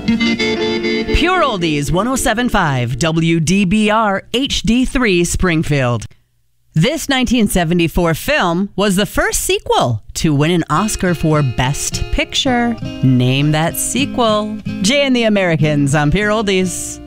Pure Oldies 107.5 WDBR HD3 Springfield. This 1974 film was the first sequel to win an Oscar for Best Picture. Name that sequel. Jay and the Americans on Pure Oldies.